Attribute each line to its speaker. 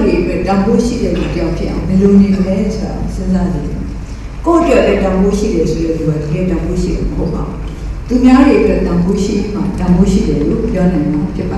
Speaker 1: တွေအတွက်တန်ဖိုးရှိတဲ့လူတစ်ယောက်ဖြစ်အောင်ဘယ်လိုနေမလဲဆိုတာစဉ်းစားကြည့်ကိုယ့်အတွက်လည်းတန်ဖိုးရှိတယ်ဆိုတဲ့လူကတကယ်တန်ဖိုးရှိတယ်မဟုတ်ပါဘူးသူများတွေအတွက်တန်ဖိုးရှိမှတန်ဖိုးရှိတယ်လို့ပြောနိုင်မှာဖြစ်ပါ